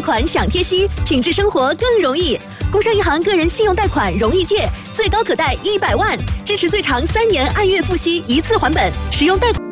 款享贴息，品质生活更容易。工商银行个人信用贷款容易借，最高可贷100万，支持最长3年按月付息，一次还本。使用贷款。